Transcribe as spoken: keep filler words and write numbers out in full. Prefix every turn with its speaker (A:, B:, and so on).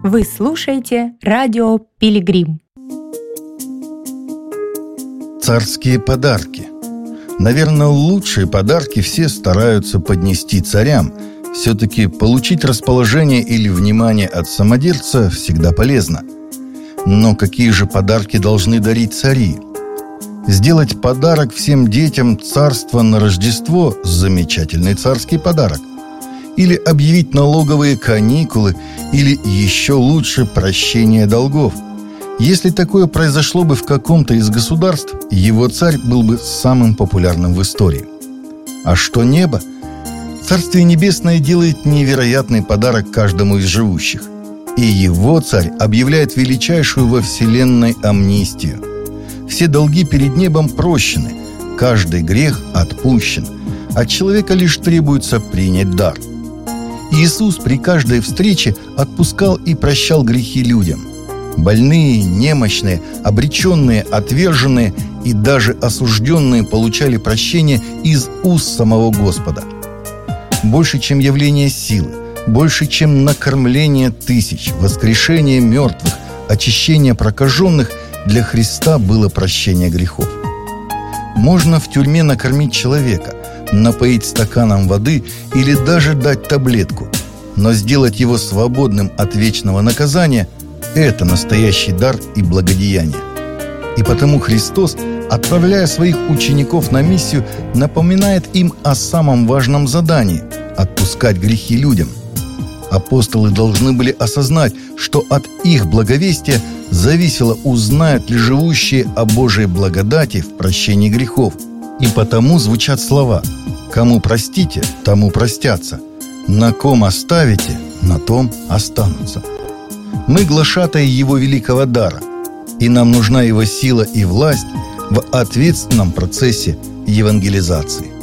A: Вы слушаете радио «Пилигрим».
B: Царские подарки. Наверное, лучшие подарки все стараются поднести царям. Все-таки получить расположение или внимание от самодержца всегда полезно. Но какие же подарки должны дарить цари? Сделать подарок всем детям царства на Рождество – замечательный царский подарок. Или объявить налоговые каникулы, или еще лучше прощение долгов. Если такое произошло бы в каком-то из государств, его царь был бы самым популярным в истории. А что небо? Царствие Небесное делает невероятный подарок каждому из живущих. И его царь объявляет величайшую во вселенной амнистию. Все долги перед небом прощены, каждый грех отпущен. От человека лишь требуется принять дар. Иисус при каждой встрече отпускал и прощал грехи людям. Больные, немощные, обреченные, отверженные и даже осужденные получали прощение из уст самого Господа. Больше, чем явление силы, больше, чем накормление тысяч, воскрешение мертвых, очищение прокаженных, для Христа было прощение грехов. Можно в тюрьме накормить человека, напоить стаканом воды или даже дать таблетку, но сделать его свободным от вечного наказания – это настоящий дар и благодеяние. И потому Христос, отправляя своих учеников на миссию, напоминает им о самом важном задании – отпускать грехи людям. Апостолы должны были осознать, что от их благовестия зависело, узнают ли живущие о Божьей благодати в прощении грехов. И потому звучат слова: «Кому простите, тому простятся, на ком оставите, на том останутся». Мы глашатаи Его великого дара, и нам нужна Его сила и власть в ответственном процессе евангелизации.